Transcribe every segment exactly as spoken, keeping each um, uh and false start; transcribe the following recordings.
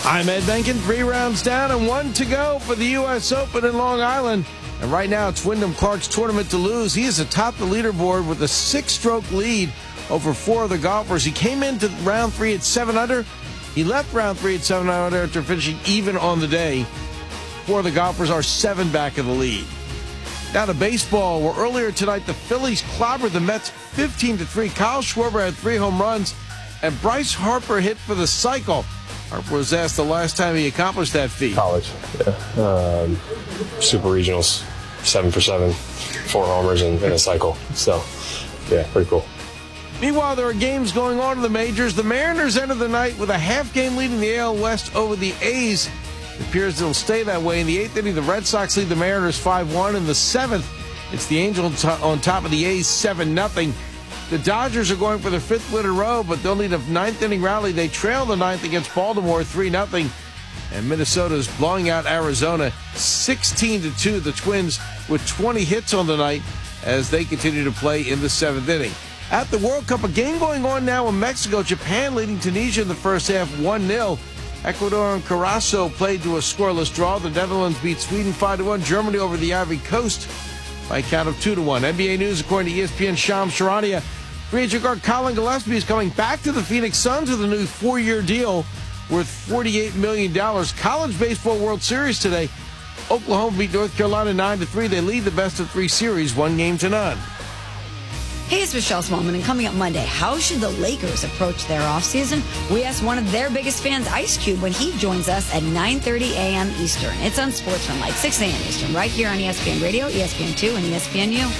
I'm Ed Benkin, three rounds down and one to go for the U S Open in Long Island. And right now it's Wyndham Clark's tournament to lose. He is atop the leaderboard with a six-stroke lead over four other golfers. He came into round three at seven under. He left round three at seven under after finishing even on the day. Four of the golfers are seven back of the lead. Now to baseball, where earlier tonight the Phillies clobbered the Mets fifteen to three. Kyle Schwarber had three home runs, and Bryce Harper hit for the cycle. Harper was asked the last time he accomplished that feat. College, yeah. Um, super regionals, seven for seven, four homers in, in a cycle. So, yeah, pretty cool. Meanwhile, there are games going on in the majors. The Mariners enter the night with a half-game lead in the A L West over the A's. It appears it'll stay that way. In the eighth inning, the Red Sox lead the Mariners five one. In the seventh, it's the Angels on top of the A's seven nothing. The Dodgers are going for their fifth win in a row, but they'll need a ninth inning rally. They trail the ninth against Baltimore three nothing. And Minnesota is blowing out Arizona sixteen to two. The Twins with twenty hits on the night as they continue to play in the seventh inning. At the World Cup, a game going on now in Mexico. Japan leading Tunisia in the first half one nil. Ecuador and Curaçao played to a scoreless draw. The Netherlands beat Sweden five to one. Germany over the Ivory Coast by a count of two to one. N B A News, according to E S P N, Shams Charania. Free agent guard Colin Gillespie is coming back to the Phoenix Suns with a new four-year deal worth forty-eight million dollars. College Baseball World Series today. Oklahoma beat North Carolina nine to three. They lead the best of three series, one game to none. Hey, it's Michelle Smallman, and coming up Monday, how should the Lakers approach their offseason? We asked one of their biggest fans, Ice Cube, when he joins us at nine thirty a.m. Eastern. It's on Sports from like six a.m. Eastern, right here on E S P N Radio, E S P N two, and E S P N U.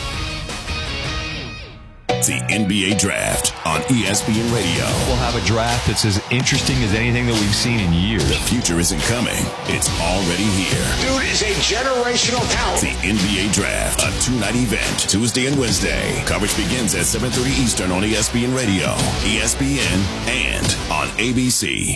The N B A Draft on E S P N Radio. We'll have a draft that's as interesting as anything that we've seen in years. The future isn't coming. It's already here. Dude is a generational talent. The N B A Draft, a two-night event, Tuesday and Wednesday. Coverage begins at seven thirty Eastern on E S P N Radio, E S P N, and on A B C.